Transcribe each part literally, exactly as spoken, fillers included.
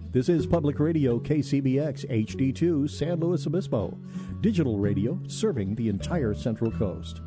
This is Public Radio K C B X H D two San Luis Obispo. Digital radio serving the entire Central Coast.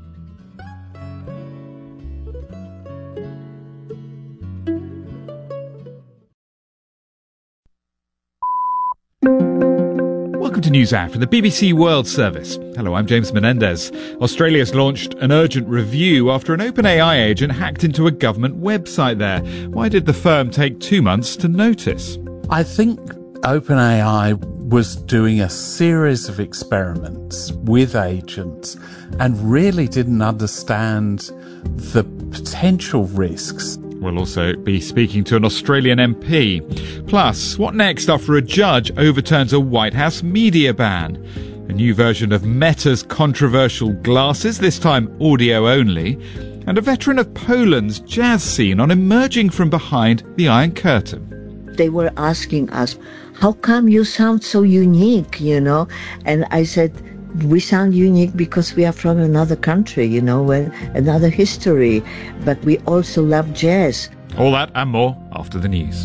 Welcome to NewsHour from the B B C World Service. Hello, I'm James Menendez. Australia's launched an urgent review after an OpenAI agent hacked into a government website there. Why did the firm take two months to notice? I think OpenAI was doing a series of experiments with agents and really didn't understand the potential risks. We'll also be speaking to an Australian M P. Plus, what next after a judge overturns a White House media ban? A new version of Meta's controversial glasses, this time audio only. And a veteran of Poland's jazz scene on emerging from behind the Iron Curtain. They were asking us, how come you sound so unique, you know? And I said, we sound unique because we are from another country, you know, where another history, but we also love jazz. All that and more after the news.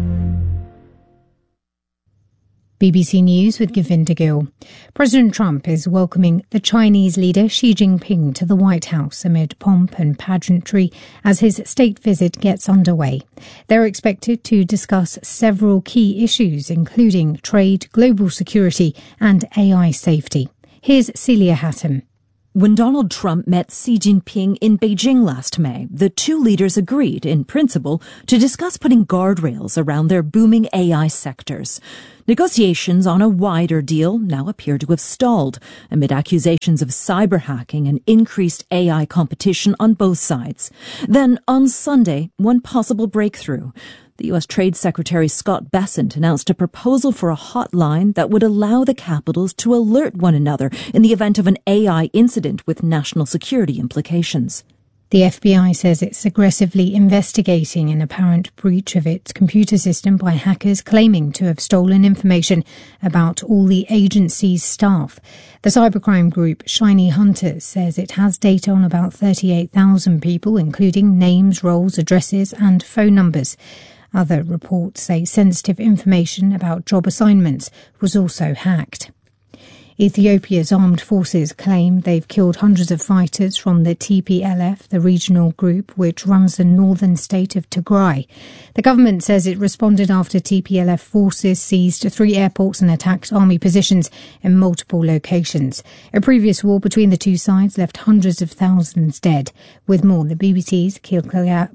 B B C News with Govinda Gill. President Trump is welcoming the Chinese leader Xi Jinping to the White House amid pomp and pageantry as his state visit gets underway. They're expected to discuss several key issues, including trade, global security and A I safety. Here's Celia Hatton. When Donald Trump met Xi Jinping in Beijing last May, the two leaders agreed, in principle, to discuss putting guardrails around their booming A I sectors. Negotiations on a wider deal now appear to have stalled amid accusations of cyber hacking and increased A I competition on both sides. Then, on Sunday, one possible breakthrough. The U S Trade Secretary Scott Bessent announced a proposal for a hotline that would allow the capitals to alert one another in the event of an A I incident with national security implications. The F B I says it's aggressively investigating an apparent breach of its computer system by hackers claiming to have stolen information about all the agency's staff. The cybercrime group Shiny Hunters says it has data on about thirty-eight thousand people, including names, roles, addresses and phone numbers. Other reports say sensitive information about job assignments was also hacked. Ethiopia's armed forces claim they've killed hundreds of fighters from the T P L F, the regional group which runs the northern state of Tigray. The government says it responded after T P L F forces seized three airports and attacked army positions in multiple locations. A previous war between the two sides left hundreds of thousands dead. With more, the B B C's Kilkadan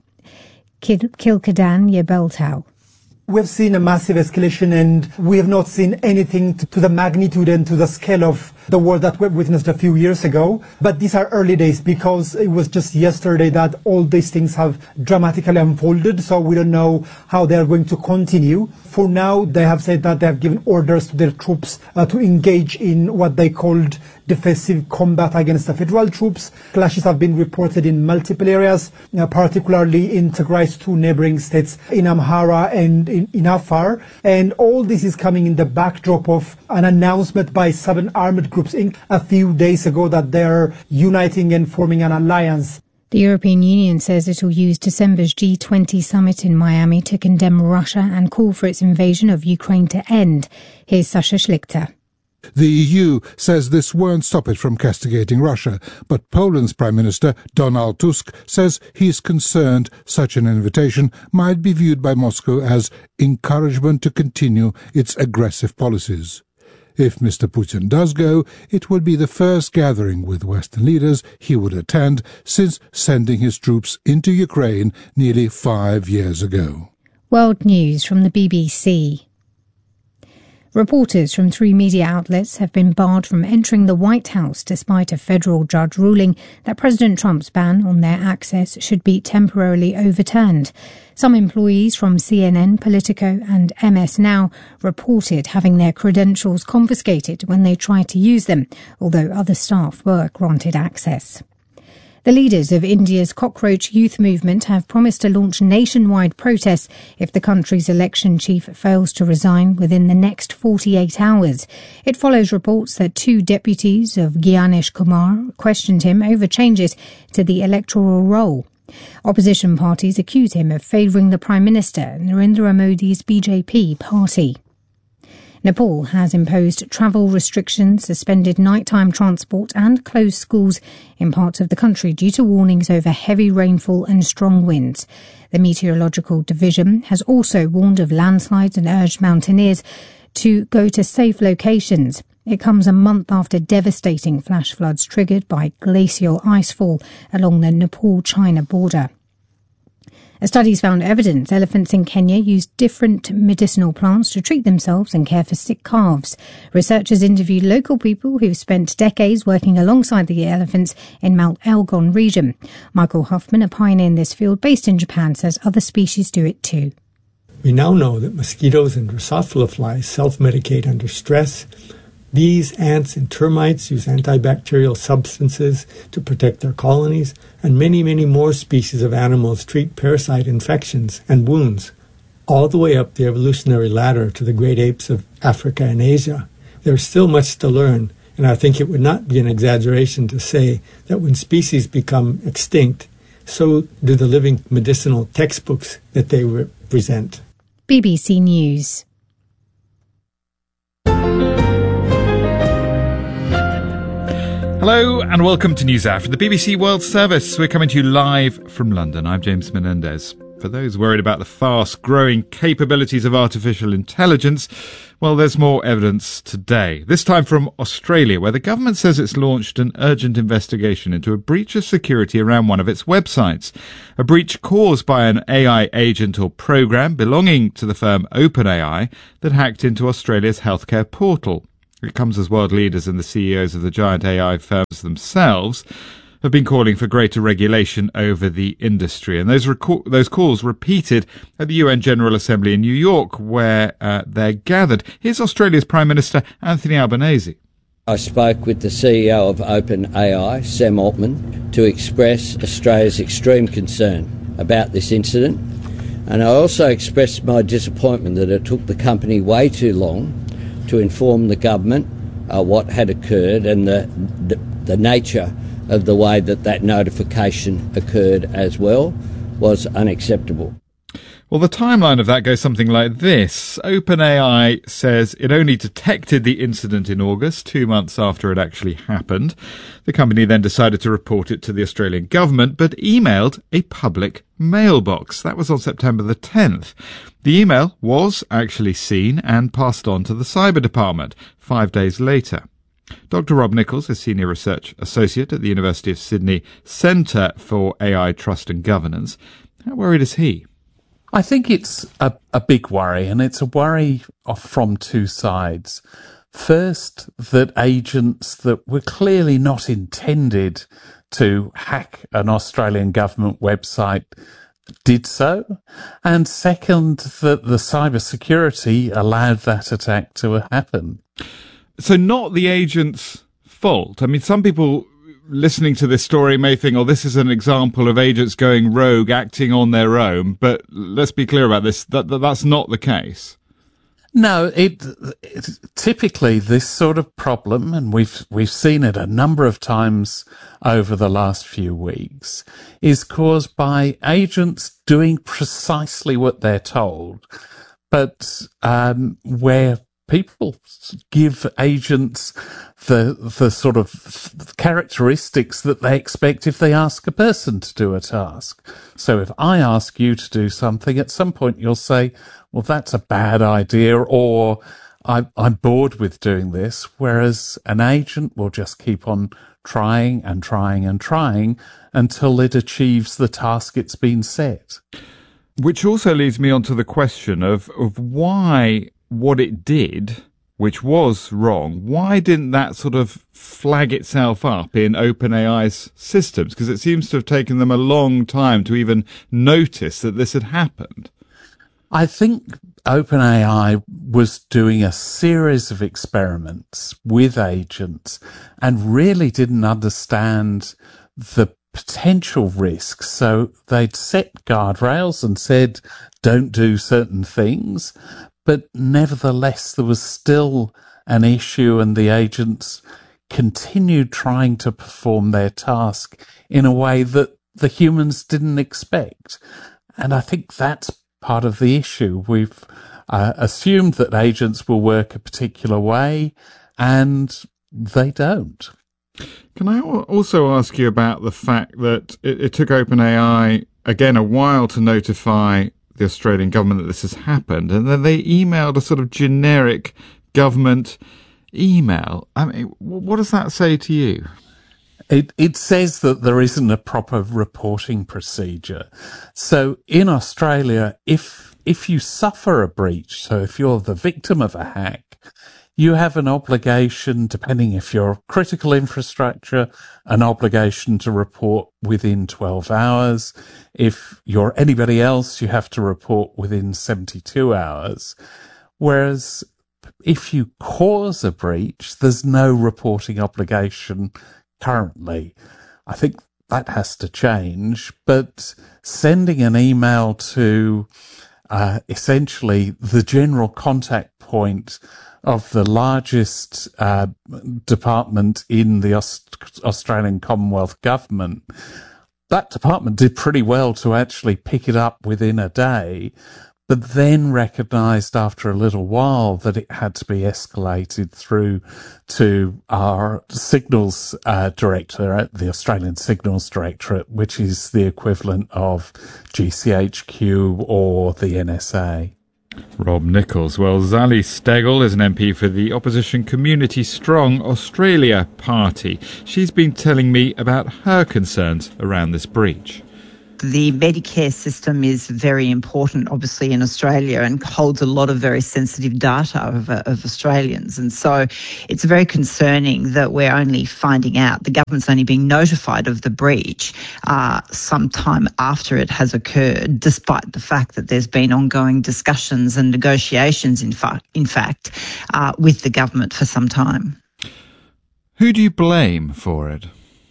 Yebeltau. We've seen a massive escalation and we have not seen anything to, to the magnitude and to the scale of the war that we've witnessed a few years ago. But these are early days because it was just yesterday that all these things have dramatically unfolded. So we don't know how they are going to continue. For now, they have said that they have given orders to their troops uh, to engage in what they called defensive combat against the federal troops. Clashes have been reported in multiple areas, uh, particularly in Tigray's two neighboring states, in Amhara and in, in Afar. And all this is coming in the backdrop of an announcement by seven armed groups a few days ago that they're uniting and forming an alliance. The European Union says it will use December's G twenty summit in Miami to condemn Russia and call for its invasion of Ukraine to end. Here's Sasha Schlichter. The E U says this won't stop it from castigating Russia, but Poland's Prime Minister Donald Tusk says he's concerned such an invitation might be viewed by Moscow as encouragement to continue its aggressive policies. If Mister Putin does go, it will be the first gathering with Western leaders he would attend since sending his troops into Ukraine nearly five years ago. World News from the B B C. Reporters from three media outlets have been barred from entering the White House despite a federal judge ruling that President Trump's ban on their access should be temporarily overturned. Some employees from C N N, Politico and M S Now reported having their credentials confiscated when they tried to use them, although other staff were granted access. The leaders of India's cockroach youth movement have promised to launch nationwide protests if the country's election chief fails to resign within the next forty-eight hours. It follows reports that two deputies of Gyanesh Kumar questioned him over changes to the electoral roll. Opposition parties accuse him of favouring the Prime Minister, Narendra Modi's B J P party. Nepal has imposed travel restrictions, suspended nighttime transport and closed schools in parts of the country due to warnings over heavy rainfall and strong winds. The Meteorological Division has also warned of landslides and urged mountaineers to go to safe locations. It comes a month after devastating flash floods triggered by glacial icefall along the Nepal-China border. A study's found evidence elephants in Kenya use different medicinal plants to treat themselves and care for sick calves. Researchers interviewed local people who've spent decades working alongside the elephants in Mount Elgon region. Michael Huffman, a pioneer in this field based in Japan, says other species do it too. We now know that mosquitoes and Drosophila flies self-medicate under stress. Bees, ants, and termites use antibacterial substances to protect their colonies, and many, many more species of animals treat parasite infections and wounds, all the way up the evolutionary ladder to the great apes of Africa and Asia. There's still much to learn, and I think it would not be an exaggeration to say that when species become extinct, so do the living medicinal textbooks that they represent. B B C News. Hello and welcome to NewsHour from the B B C World Service. We're coming to you live from London. I'm James Menendez. For those worried about the fast-growing capabilities of artificial intelligence, well, there's more evidence today. This time from Australia, where the government says it's launched an urgent investigation into a breach of security around one of its websites. A breach caused by an A I agent or program belonging to the firm OpenAI that hacked into Australia's healthcare portal. It comes as world leaders and the C E Os of the giant A I firms themselves have been calling for greater regulation over the industry. And those reco- those calls repeated at the U N General Assembly in New York, where uh, they're gathered. Here's Australia's Prime Minister, Anthony Albanese. I spoke with the C E O of OpenAI, Sam Altman, to express Australia's extreme concern about this incident. And I also expressed my disappointment that it took the company way too long to inform the government uh, what had occurred and the, the the nature of the way that that notification occurred as well was unacceptable. Well, the timeline of that goes something like this. OpenAI says it only detected the incident in August, two months after it actually happened. The company then decided to report it to the Australian government, but emailed a public mailbox. That was on September the tenth. The email was actually seen and passed on to the Cyber Department five days later. Doctor Rob Nichols is Senior Research Associate at the University of Sydney Centre for A I Trust and Governance. How worried is he? I think it's a, a big worry, and it's a worry from two sides. First, that agents that were clearly not intended to hack an Australian government website did so. And second, that the cybersecurity allowed that attack to happen. So not the agent's fault. I mean, some people listening to this story may think, oh, this is an example of agents going rogue, acting on their own. But let's be clear about this. That, that that's not the case. No, it, it typically this sort of problem, and we've we've seen it a number of times over the last few weeks, is caused by agents doing precisely what they're told, but um, where people give agents the the sort of characteristics that they expect if they ask a person to do a task. So if I ask you to do something, at some point you'll say, well, that's a bad idea, or I, I'm bored with doing this, whereas an agent will just keep on trying and trying and trying until it achieves the task it's been set. Which also leads me on to the question of, of why what it did, which was wrong, why didn't that sort of flag itself up in OpenAI's systems? Because it seems to have taken them a long time to even notice that this had happened. I think OpenAI was doing a series of experiments with agents and really didn't understand the potential risks. So they'd set guardrails and said, don't do certain things. But nevertheless, there was still an issue, and the agents continued trying to perform their task in a way that the humans didn't expect. And I think that's part of the issue. We've uh, assumed that agents will work a particular way, and they don't. Can I also ask you about the fact that it, it took OpenAI, again, a while to notify the Australian government that this has happened, and then they emailed a sort of generic government email. I mean, what does that say to you? It, it says that there isn't a proper reporting procedure. So in Australia, if if you suffer a breach, so if you're the victim of a hack, you have an obligation, depending if you're critical infrastructure, an obligation to report within twelve hours. If you're anybody else, you have to report within seventy-two hours. Whereas if you cause a breach, there's no reporting obligation currently. I think that has to change, but sending an email to uh, essentially the general contact point of the largest uh, department in the Aust- Australian Commonwealth Government, that department did pretty well to actually pick it up within a day, but then recognised after a little while that it had to be escalated through to our signals uh, director, the Australian Signals Directorate, which is the equivalent of G C H Q or the N S A. Rob Nichols. Well, Zali Steggall is an M P for the opposition Community Strong Australia Party. She's been telling me about her concerns around this breach. The Medicare system is very important, obviously, in Australia and holds a lot of very sensitive data of, of Australians. And so it's very concerning that we're only finding out, the government's only being notified of the breach uh, sometime after it has occurred, despite the fact that there's been ongoing discussions and negotiations, in, fa- in fact, uh, with the government for some time. Who do you blame for it?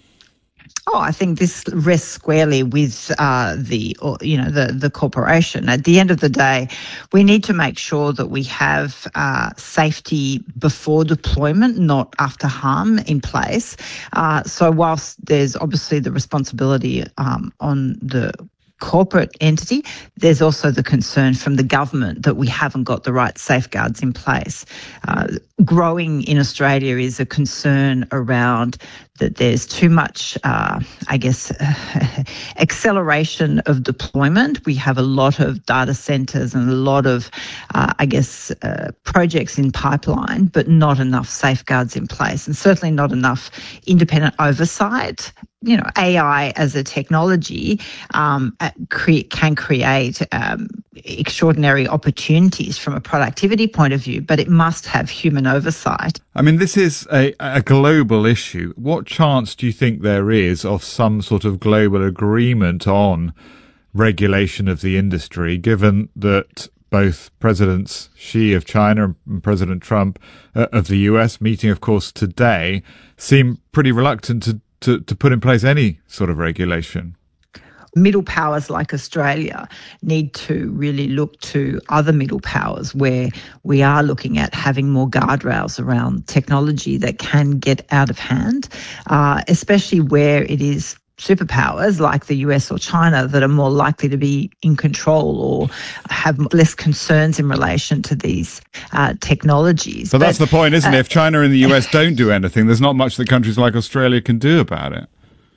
Oh, I think this rests squarely with uh, the, or, you know, the the corporation. At the end of the day, we need to make sure that we have uh, safety before deployment, not after harm, in place. Uh, so whilst there's obviously the responsibility um, on the corporate entity, there's also the concern from the government that we haven't got the right safeguards in place. Uh, growing in Australia is a concern around that there's too much, uh, I guess, uh, acceleration of deployment. We have a lot of data centres and a lot of, uh, I guess, uh, projects in pipeline, but not enough safeguards in place, and certainly not enough independent oversight. You know, A I as a technology um, cre- can create um, extraordinary opportunities from a productivity point of view, but it must have human oversight. I mean, this is a, a global issue. What chance do you think there is of some sort of global agreement on regulation of the industry, given that both Presidents Xi of China and President Trump uh, of the U S, meeting, of course, today, seem pretty reluctant to To, to put in place any sort of regulation? Middle powers like Australia need to really look to other middle powers where we are looking at having more guardrails around technology that can get out of hand, uh, especially where it is superpowers like the U S or China that are more likely to be in control or have less concerns in relation to these uh, technologies. But, but that's the point, isn't uh, it? If China and the U S don't do anything, there's not much that countries like Australia can do about it.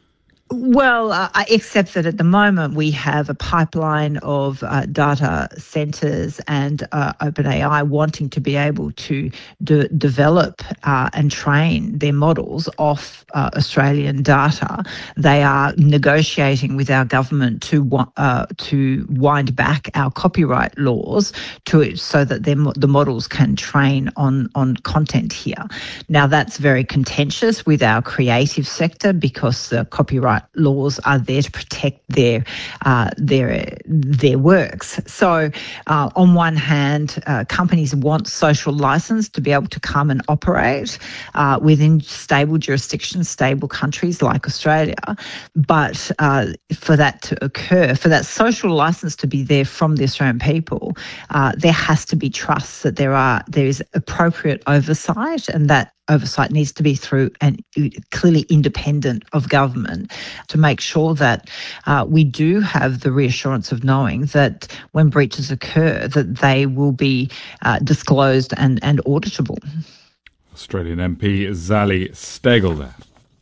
Well, uh, except that at the moment we have a pipeline of uh, data centres and uh, OpenAI wanting to be able to de- develop uh, and train their models off uh, Australian data. They are negotiating with our government to uh, to wind back our copyright laws to so that their, the models can train on on content here. Now that's very contentious with our creative sector because the copyright laws are there to protect their uh, their their works. So, uh, on one hand, uh, companies want social license to be able to come and operate uh, within stable jurisdictions, stable countries like Australia. But uh, for that to occur, for that social license to be there from the Australian people, uh, there has to be trust that there are there is appropriate oversight, and that oversight needs to be through and clearly independent of government to make sure that uh, we do have the reassurance of knowing that when breaches occur, that they will be uh, disclosed and, and auditable. Australian M P Zali Steggall there.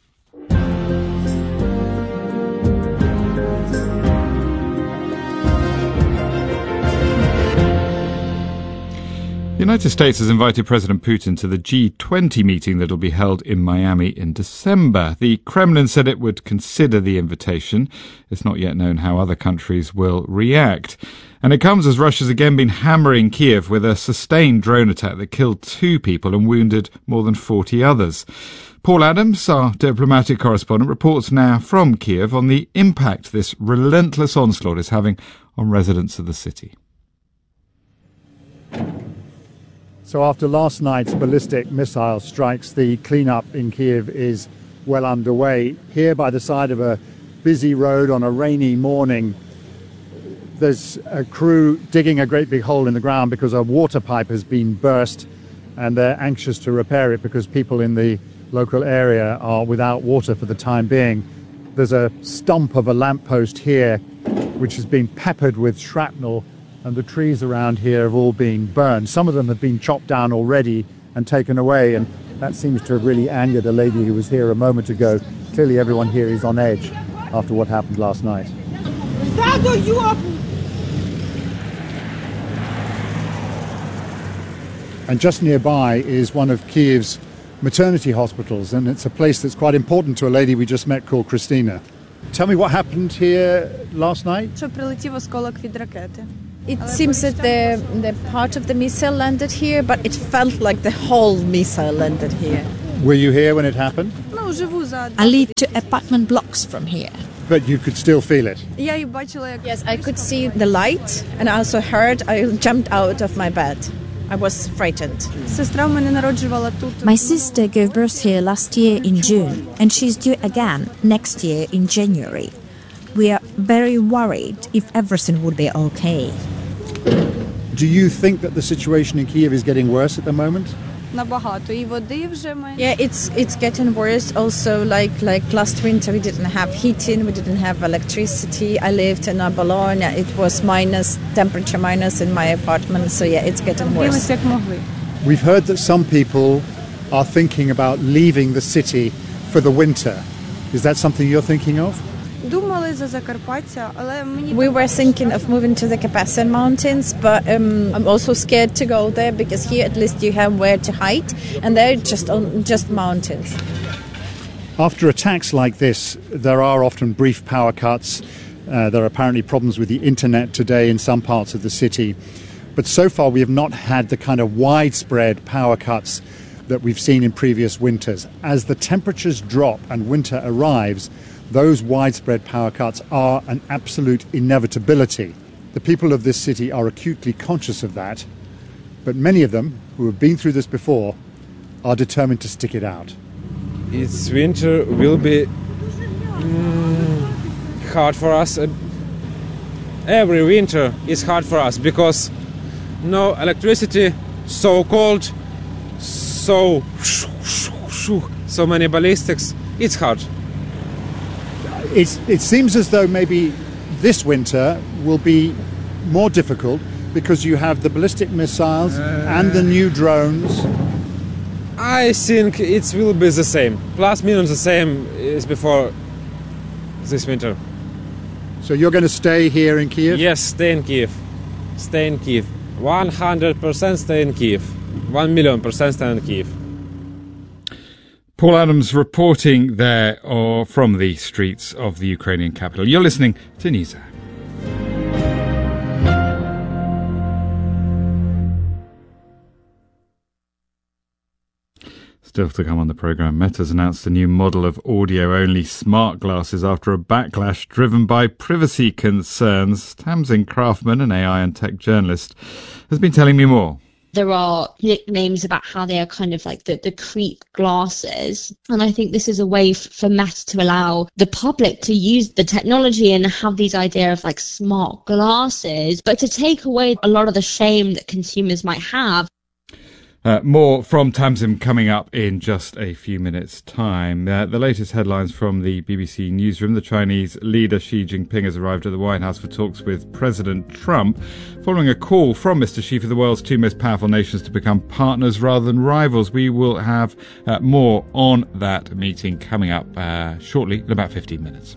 The United States has invited President Putin to the G twenty meeting that will be held in Miami in December. The Kremlin said it would consider the invitation. It's not yet known how other countries will react. And it comes as Russia's again been hammering Kiev with a sustained drone attack that killed two people and wounded more than forty others. Paul Adams, our diplomatic correspondent, reports now from Kiev on the impact this relentless onslaught is having on residents of the city. So after last night's ballistic missile strikes, the cleanup in Kiev is well underway. Here by the side of a busy road on a rainy morning, there's a crew digging a great big hole in the ground because a water pipe has been burst, and they're anxious to repair it because people in the local area are without water for the time being. There's a stump of a lamppost here which has been peppered with shrapnel, and the trees around here have all been burned. Some of them have been chopped down already and taken away, and that seems to have really angered a lady who was here a moment ago. Clearly everyone here is on edge after what happened last night. And just nearby is one of Kiev's maternity hospitals, and it's a place that's quite important to a lady we just met called Christina. Tell me what happened here last night? It seems that the, the part of the missile landed here, but it felt like the whole missile landed here. Were you here when it happened? I live two apartment blocks from here. But you could still feel it? Yes, I could see the light, and I also heard, I jumped out of my bed. I was frightened. My sister gave birth here last year in June, and she's due again next year in January. We are very worried if everything would be okay. Do you think that the situation in Kiev is getting worse at the moment? Yeah, it's it's getting worse. Also, like like last winter, we didn't have heating, we didn't have electricity. I lived in Bologna. It was minus temperature minus in my apartment. So yeah, it's getting worse. We've heard that some people are thinking about leaving the city for the winter. Is that something you're thinking of? We were thinking of moving to the Carpathian Mountains, but um, I'm also scared to go there because here at least you have where to hide, and they're just on, just mountains. After attacks like this, there are often brief power cuts. Uh, there are apparently problems with the internet today in some parts of the city. But so far we have not had the kind of widespread power cuts that we've seen in previous winters. As the temperatures drop and winter arrives, those widespread power cuts are an absolute inevitability. The people of this city are acutely conscious of that, but many of them, who have been through this before, are determined to stick it out. It's winter will be mm, hard for us. Every winter is hard for us because no electricity, so cold, so so many ballistics. It's hard. It's, it seems as though maybe this winter will be more difficult because you have the ballistic missiles uh, and the new drones. I think it will be the same, plus minus the same as before this winter. So you're going to stay here in Kiev? Yes, stay in Kiev. Stay in Kiev. one hundred percent stay in Kiev. one million percent stay in Kiev. Paul Adams reporting there or from the streets of the Ukrainian capital. You're listening to Newshour. Still to come on the programme, Meta's announced a new model of audio-only smart glasses after a backlash driven by privacy concerns. Tamsin Craftman, an A I and tech journalist, has been telling me more. There are nicknames about how they are kind of like the, the creep glasses. And I think this is a way f- for Meta to allow the public to use the technology and have these idea of like smart glasses, but to take away a lot of the shame that consumers might have. Uh, more from Tamsin coming up in just a few minutes' time. Uh, the latest headlines from the B B C newsroom. The Chinese leader Xi Jinping has arrived at the White House for talks with President Trump, following a call from Mister Xi for the world's two most powerful nations to become partners rather than rivals. We will have uh, more on that meeting coming up uh, shortly, in about fifteen minutes.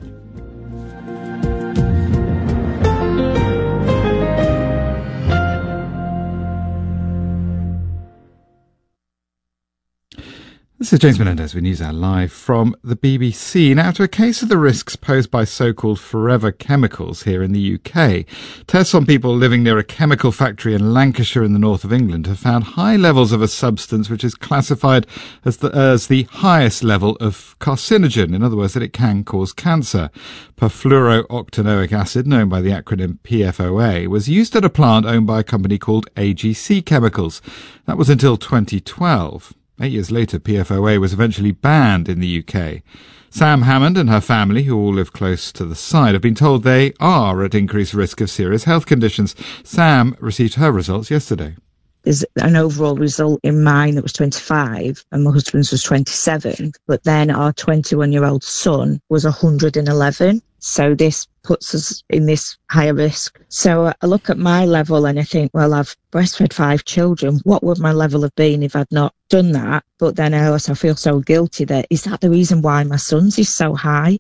This is James Menendez with NewsHour Live from the B B C. Now to a case of the risks posed by so-called forever chemicals here in the U K. Tests on people living near a chemical factory in Lancashire in the north of England have found high levels of a substance which is classified as the, as the highest level of carcinogen. In other words, that it can cause cancer. Perfluorooctanoic acid, known by the acronym P F O A, was used at a plant owned by a company called A G C Chemicals. That was until twenty twelve. Eight years later, P F O A was eventually banned in the U K. Sam Hammond and her family, who all live close to the site, have been told they are at increased risk of serious health conditions. Sam received her results yesterday. There's an overall result in mine that was twenty-five and my husband's was twenty-seven, but then our twenty-one-year-old son was one hundred eleven. So this puts us in this higher risk. So I look at my level and I think, well, I've breastfed five children. What would my level have been if I'd not done that? But then I also feel so guilty that, is that the reason why my son's is so high?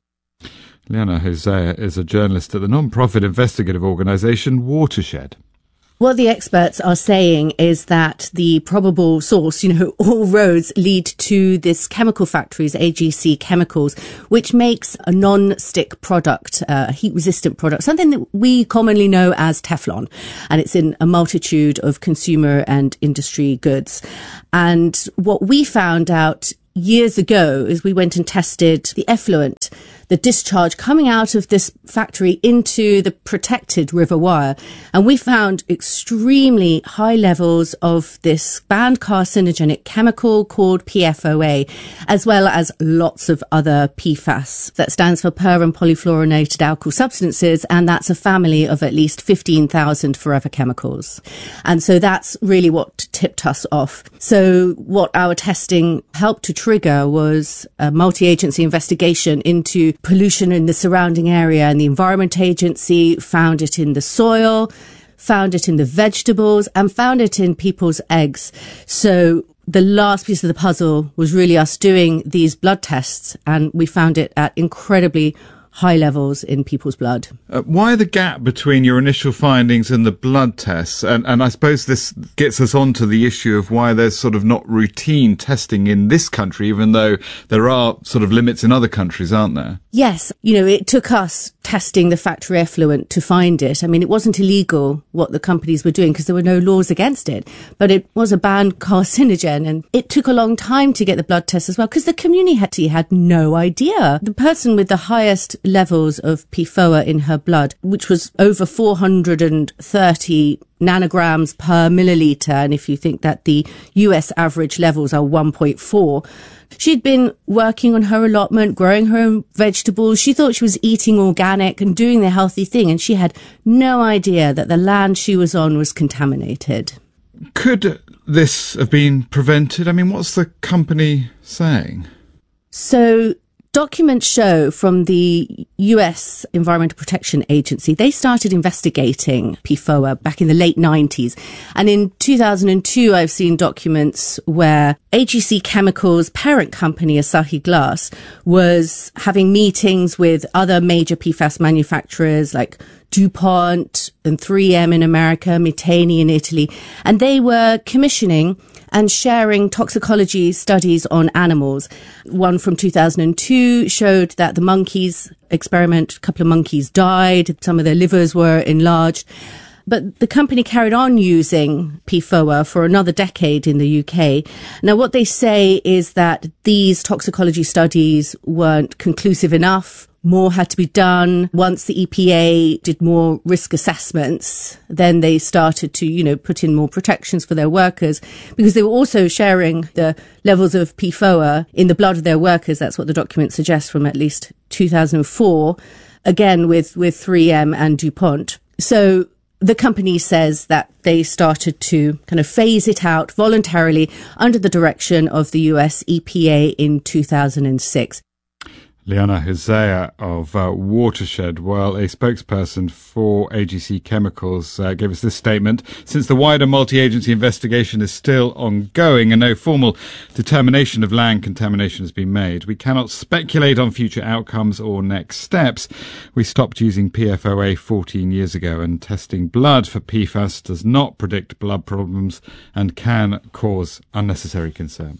Liana Hosea is a journalist at the non-profit investigative organisation Watershed. What the experts are saying is that the probable source, you know, all roads lead to this chemical factories, A G C Chemicals, which makes a non-stick product, uh, a heat-resistant product, something that we commonly know as Teflon. And it's in a multitude of consumer and industry goods. And what we found out years ago is we went and tested the effluent, the discharge coming out of this factory into the protected River Wyre. And we found extremely high levels of this banned carcinogenic chemical called P F O A, as well as lots of other P FAS. That stands for per and polyfluorinated alkyl substances. And that's a family of at least fifteen thousand forever chemicals. And so that's really what tipped us off. So what our testing helped to trigger was a multi-agency investigation into pollution in the surrounding area, and the Environment Agency found it in the soil, found it in the vegetables, and found it in people's eggs. So the last piece of the puzzle was really us doing these blood tests, and we found it at incredibly high levels in people's blood. Uh, why the gap between your initial findings and the blood tests? And, and I suppose this gets us on to the issue of why there's sort of not routine testing in this country, even though there are sort of limits in other countries, aren't there? Yes. You know, it took us testing the factory effluent to find it. I mean, it wasn't illegal what the companies were doing because there were no laws against it, but it was a banned carcinogen, and it took a long time to get the blood test as well because the community had no idea. The person with the highest levels of P F O A in her blood, which was over four hundred thirty nanograms per milliliter, and if you think that the U S average levels are one point four, she'd been working on her allotment, growing her own vegetables. She thought she was eating organic and doing the healthy thing, and she had no idea that the land she was on was contaminated. Could this have been prevented? I mean, what's the company saying? So documents show from the U S Environmental Protection Agency, they started investigating P F O A back in the late nineties. And in two thousand two, I've seen documents where A G C Chemicals' parent company, Asahi Glass, was having meetings with other major P FAS manufacturers like DuPont and three M in America, Miteni in Italy. And they were commissioning and sharing toxicology studies on animals. One from two thousand two showed that the monkeys experiment, a couple of monkeys died, some of their livers were enlarged. But the company carried on using P F O A for another decade in the U K. Now, what they say is that these toxicology studies weren't conclusive enough. More had to be done. Once the E P A did more risk assessments, then they started to, you know, put in more protections for their workers, because they were also sharing the levels of P F O A in the blood of their workers. That's what the document suggests from at least two thousand four, again with, with three M and DuPont. So the company says that they started to kind of phase it out voluntarily under the direction of the U S E P A in two thousand six. Liana Hosea of uh, Watershed, while a spokesperson for A G C Chemicals uh, gave us this statement. Since the wider multi-agency investigation is still ongoing and no formal determination of land contamination has been made, we cannot speculate on future outcomes or next steps. We stopped using P F O A fourteen years ago, and testing blood for P FAS does not predict blood problems and can cause unnecessary concern.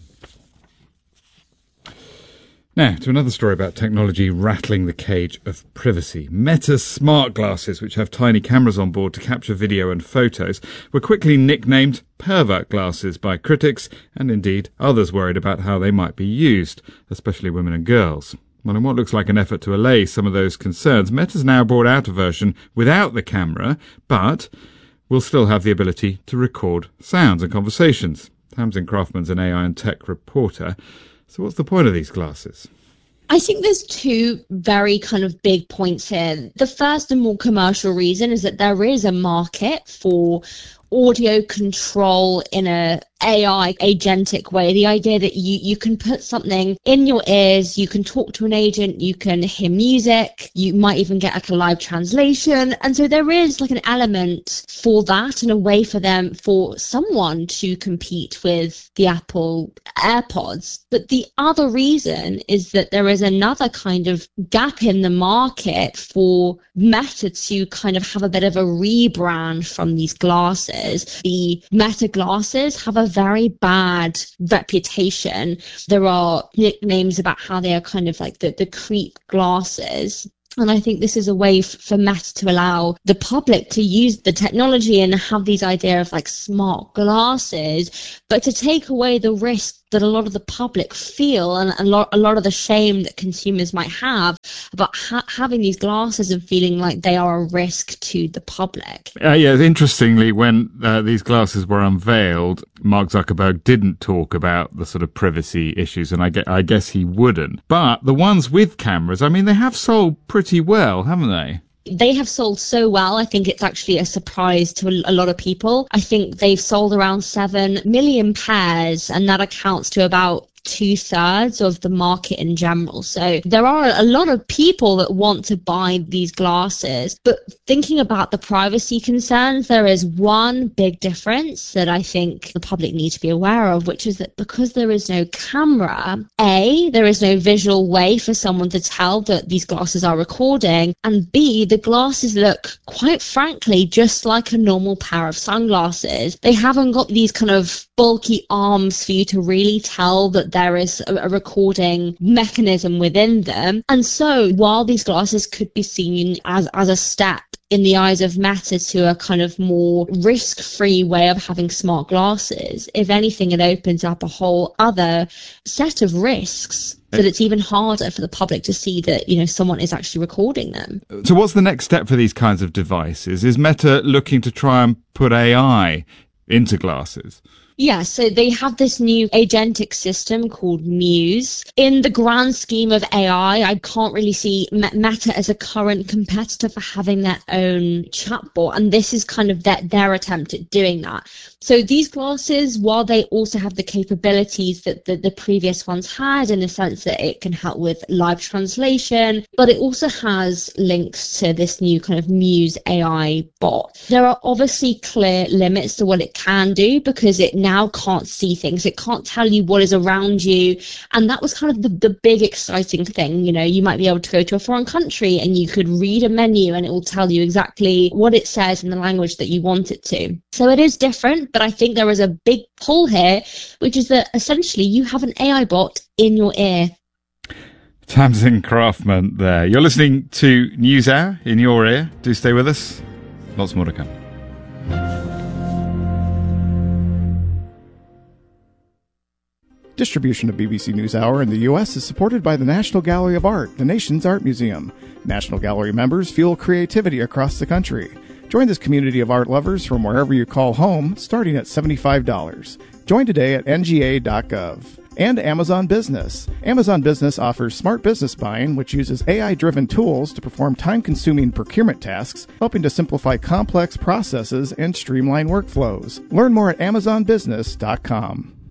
Now, to another story about technology rattling the cage of privacy. Meta's smart glasses, which have tiny cameras on board to capture video and photos, were quickly nicknamed pervert glasses by critics and indeed others worried about how they might be used, especially women and girls. Well, in what looks like an effort to allay some of those concerns, Meta's now brought out a version without the camera, but will still have the ability to record sounds and conversations. Tamsin Craftman's an A I and tech reporter. So what's the point of these glasses? I think there's two very kind of big points here. The first and more commercial reason is that there is a market for audio control in a A I agentic way. The idea that you, you can put something in your ears, you can talk to an agent, you can hear music, you might even get like a live translation. And so there is like an element for that and a way for them, for someone to compete with the Apple AirPods. But the other reason is that there is another kind of gap in the market for Meta to kind of have a bit of a rebrand from these glasses. The Meta glasses have a very bad reputation. There are nicknames about how they are kind of like the, the creep glasses. And I think this is a way f- for Meta to allow the public to use the technology and have these idea of like smart glasses, but to take away the risk that a lot of the public feel and a lot, a lot of the shame that consumers might have about ha- having these glasses and feeling like they are a risk to the public. Uh, yeah, interestingly, when uh, these glasses were unveiled, Mark Zuckerberg didn't talk about the sort of privacy issues, and I, ge- I guess he wouldn't. But the ones with cameras, I mean, they have sold pretty well, haven't they? They have sold so well. I think it's actually a surprise to a, a lot of people. I think they've sold around seven million pairs, and that accounts to about two thirds of the market in general. So there are a lot of people that want to buy these glasses. But thinking about the privacy concerns, there is one big difference that I think the public need to be aware of, which is that because there is no camera, A, there is no visual way for someone to tell that these glasses are recording, and B, the glasses look, quite frankly, just like a normal pair of sunglasses. They haven't got these kind of bulky arms for you to really tell that there is a, a recording mechanism within them. And so while these glasses could be seen as, as a step in the eyes of Meta to a kind of more risk-free way of having smart glasses, if anything, it opens up a whole other set of risks that it's even harder for the public to see that, you know, someone is actually recording them. So what's the next step for these kinds of devices? Is Meta looking to try and put A I into glasses? Yeah, so they have this new agentic system called Muse. In the grand scheme of A I, I can't really see Meta as a current competitor for having their own chatbot, and this is kind of their, their attempt at doing that. So these glasses, while they also have the capabilities that the, the previous ones had, in the sense that it can help with live translation, but it also has links to this new kind of Muse A I bot. There are obviously clear limits to what it can do, because it now can't see things. It can't tell you what is around you. And that was kind of the, the big exciting thing. You know, you might be able to go to a foreign country and you could read a menu and it will tell you exactly what it says in the language that you want it to. So it is different, but I think there is a big pull here, which is that essentially you have an A I bot in your ear. Tamsin Craftman there. You're listening to NewsHour in your ear. Do stay with us. Lots more to come. Distribution of B B C NewsHour in the U S is supported by the National Gallery of Art, the nation's art museum. National Gallery members fuel creativity across the country. Join this community of art lovers from wherever you call home, starting at seventy-five dollars. Join today at N G A dot gov. And Amazon Business. Amazon Business offers smart business buying, which uses A I-driven tools to perform time-consuming procurement tasks, helping to simplify complex processes and streamline workflows. Learn more at amazon business dot com.